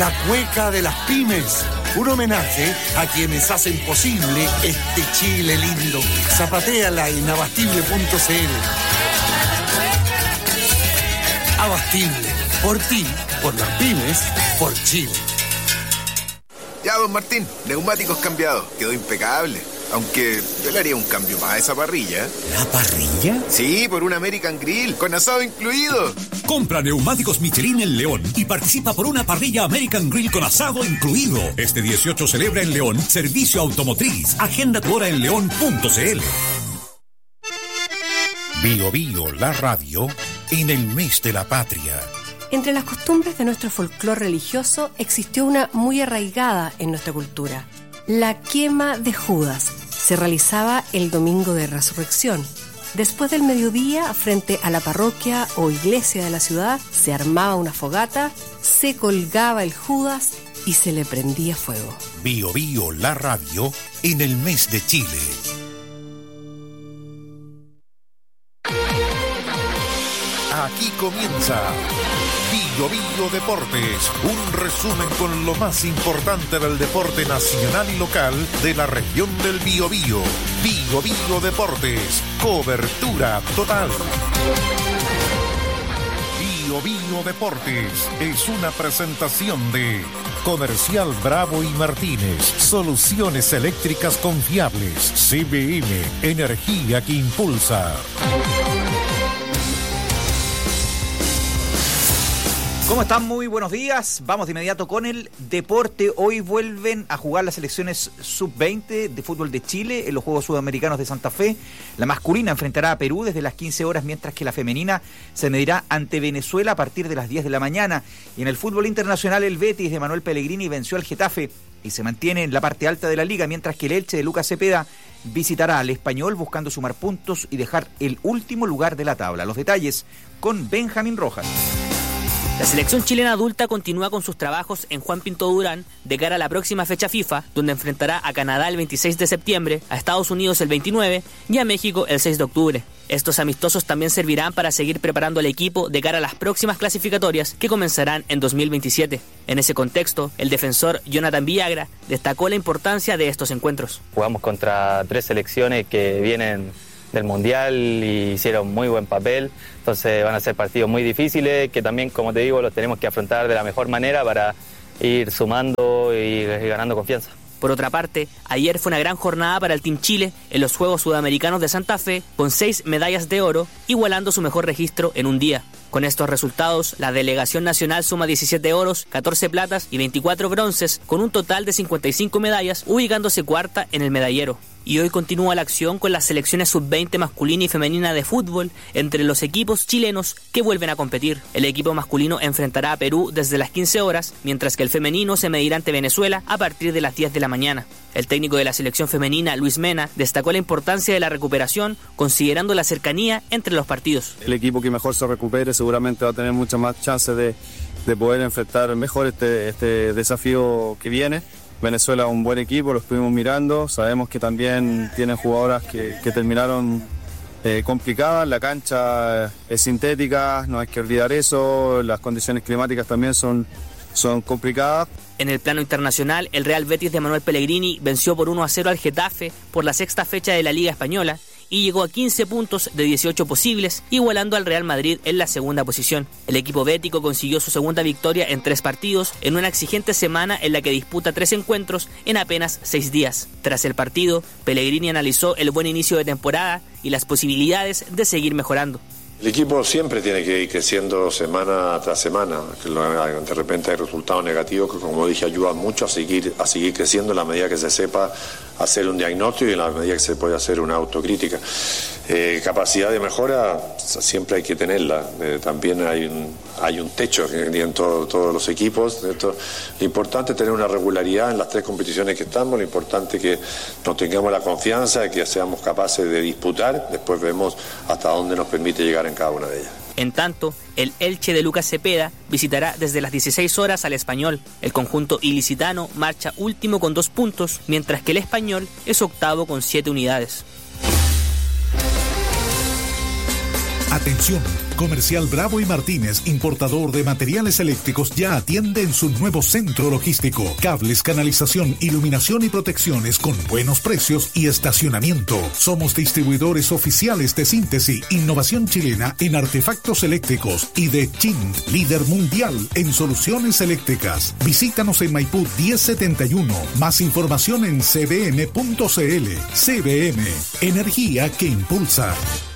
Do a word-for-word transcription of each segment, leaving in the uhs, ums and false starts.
La cueca de las pymes, un homenaje a quienes hacen posible este Chile lindo. Zapatéala en abastible punto c l. Abastible, por ti, por las pymes, por Chile. Ya, don Martín, neumáticos cambiados, quedó impecable. Aunque yo le haría un cambio más a esa parrilla. ¿La parrilla? Sí, por un American Grill, con asado incluido. Compra neumáticos Michelin en León y participa por una parrilla American Grill con asado incluido. Este dieciocho celebra en León Servicio Automotriz. Agenda tu hora en león punto c l. Bio Bio, la radio, en el mes de la patria. Entre las costumbres de nuestro folclore religioso existió una muy arraigada en nuestra cultura. La quema de Judas se realizaba el domingo de resurrección. Después del mediodía, frente a la parroquia o iglesia de la ciudad, se armaba una fogata, se colgaba el Judas y se le prendía fuego. Bio Bio, la radio, en el mes de Chile. Aquí comienza Bio Bio Deportes, un resumen con lo más importante del deporte nacional y local de la región del Biobío. Bio Bio Deportes, cobertura total. Bio Bio Deportes es una presentación de Comercial Bravo y Martínez, soluciones eléctricas confiables. C B M, energía que impulsa. ¿Cómo están? Muy buenos días. Vamos de inmediato con el deporte. Hoy vuelven a jugar las selecciones sub veinte de fútbol de Chile en los Juegos Sudamericanos de Santa Fe. La masculina enfrentará a Perú desde las quince horas, mientras que la femenina se medirá ante Venezuela a partir de las diez de la mañana. Y en el fútbol internacional, el Betis de Manuel Pellegrini venció al Getafe y se mantiene en la parte alta de la liga, mientras que el Elche de Lucas Cepeda visitará al Español buscando sumar puntos y dejar el último lugar de la tabla. Los detalles con Benjamín Rojas. La selección chilena adulta continúa con sus trabajos en Juan Pinto Durán de cara a la próxima fecha FIFA, donde enfrentará a Canadá el veintiséis de septiembre, a Estados Unidos el veintinueve y a México el seis de octubre. Estos amistosos también servirán para seguir preparando al equipo de cara a las próximas clasificatorias que comenzarán en dos mil veintisiete. En ese contexto, el defensor Jonathan Villagra destacó la importancia de estos encuentros. Jugamos contra tres selecciones que vienen del Mundial y hicieron muy buen papel, entonces van a ser partidos muy difíciles que también, como te digo, los tenemos que afrontar de la mejor manera para ir sumando y, y ganando confianza. Por otra parte, ayer fue una gran jornada para el Team Chile en los Juegos Sudamericanos de Santa Fe, con seis medallas de oro, igualando su mejor registro en un día. Con estos resultados, la delegación nacional suma diecisiete oros, catorce platas y veinticuatro bronces, con un total de cincuenta y cinco medallas, ubicándose cuarta en el medallero. Y hoy continúa la acción con las selecciones sub veinte masculina y femenina de fútbol entre los equipos chilenos que vuelven a competir. El equipo masculino enfrentará a Perú desde las quince horas, mientras que el femenino se medirá ante Venezuela a partir de las diez de la mañana. El técnico de la selección femenina, Luis Mena, destacó la importancia de la recuperación, considerando la cercanía entre los partidos. El equipo que mejor se recupere seguramente va a tener muchas más chances de, de poder enfrentar mejor este, este desafío que viene. Venezuela es un buen equipo, lo estuvimos mirando, sabemos que también tienen jugadoras que, que terminaron eh, complicadas, la cancha es sintética, no hay que olvidar eso, las condiciones climáticas también son, son complicadas. En el plano internacional, el Real Betis de Manuel Pellegrini venció por uno a cero al Getafe por la sexta fecha de la Liga Española y llegó a quince puntos de dieciocho posibles, igualando al Real Madrid en la segunda posición. El equipo bético consiguió su segunda victoria en tres partidos en una exigente semana en la que disputa tres encuentros en apenas seis días. Tras el partido, Pellegrini analizó el buen inicio de temporada y las posibilidades de seguir mejorando. El equipo siempre tiene que ir creciendo semana tras semana, que de repente hay resultados negativos que, como dije, ayudan mucho a seguir, a seguir creciendo en la medida que se sepa hacer un diagnóstico y en la medida que se puede hacer una autocrítica. Eh, capacidad de mejora siempre hay que tenerla, eh, también hay un, hay un techo que tienen todo, todos los equipos. Esto, lo importante es tener una regularidad en las tres competiciones que estamos, lo importante es que nos tengamos la confianza, que seamos capaces de disputar, después vemos hasta dónde nos permite llegar en cada una de ellas. En tanto, el Elche de Lucas Cepeda visitará desde las dieciséis horas al Español. El conjunto ilicitano marcha último con dos puntos, mientras que el Español es octavo con siete unidades. Atención, Comercial Bravo y Martínez, importador de materiales eléctricos, ya atiende en su nuevo centro logístico. Cables, canalización, iluminación y protecciones con buenos precios y estacionamiento. Somos distribuidores oficiales de Síntesis, innovación chilena en artefactos eléctricos, y de Chint, líder mundial en soluciones eléctricas. Visítanos en Maipú diez setenta y uno. Más información en c b m punto c l. C B M, energía que impulsa.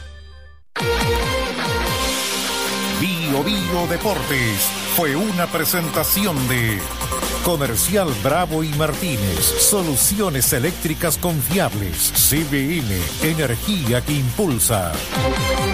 Bio Bio Deportes fue una presentación de Comercial Bravo y Martínez, soluciones eléctricas confiables. C B M, energía que impulsa.